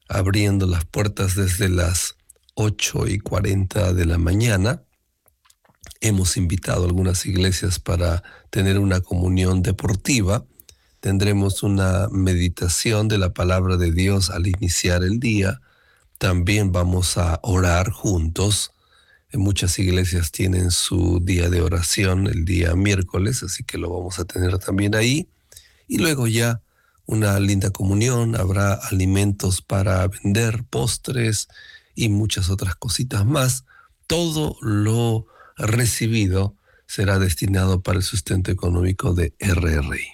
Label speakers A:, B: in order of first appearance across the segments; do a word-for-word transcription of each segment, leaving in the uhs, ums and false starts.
A: abriendo las puertas desde las ocho y cuarenta de la mañana. Hemos invitado a algunas iglesias para tener una comunión deportiva. Tendremos una meditación de la palabra de Dios al iniciar el día. También vamos a orar juntos. En muchas iglesias tienen su día de oración el día miércoles, así que lo vamos a tener también ahí. Y luego ya una linda comunión, habrá alimentos para vender, postres y muchas otras cositas más. Todo lo recibido será destinado para el sustento económico de R R I.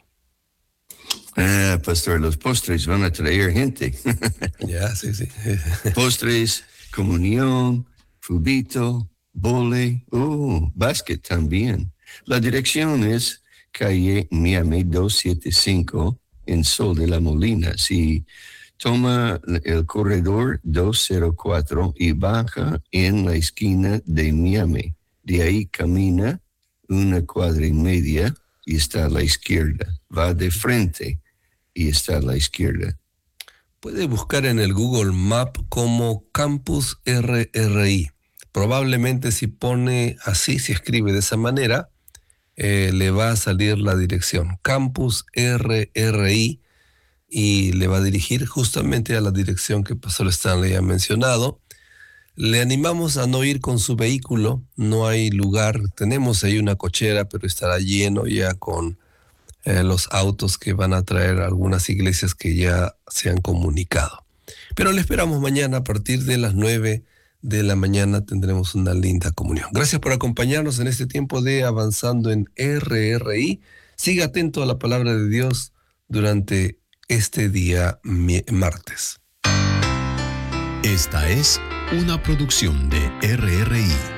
B: Ah, pastor, los postres van a traer gente.
A: Ya, sí, sí.
B: Postres, comunión, fubito, bole, oh, básquet también. La dirección es calle Miami doscientos setenta y cinco en Sol de la Molina. Si toma el corredor doscientos cuatro y baja en la esquina de Miami. De ahí camina una cuadra y media y está a la izquierda. Va de frente y está a la izquierda.
A: Puede buscar en el Google Map como Campus R R I. Probablemente si pone así, si escribe de esa manera, eh, le va a salir la dirección Campus R R I y le va a dirigir justamente a la dirección que Pastor Stanley ha mencionado. Le animamos a no ir con su vehículo, no hay lugar. Tenemos ahí una cochera, pero estará lleno ya con eh, los autos que van a traer algunas iglesias que ya se han comunicado. Pero le esperamos mañana a partir de las nueve de la mañana. Tendremos una linda comunión. Gracias por acompañarnos en este tiempo de Avanzando en R R I. Siga atento a la palabra de Dios durante este día martes.
C: Esta es una producción de R R I.